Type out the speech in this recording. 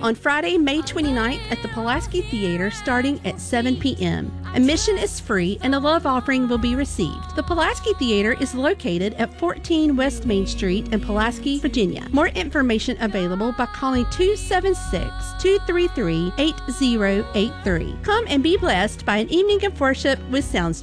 on Friday, May 29th at the Pulaski Theater starting at 7 p.m. Admission is free and a love offering will be received. The Pulaski Theater is located at 14 West Main Street in Pulaski, Virginia. More information available by calling 276-233-8083. Come and be blessed by an evening of worship with Sounds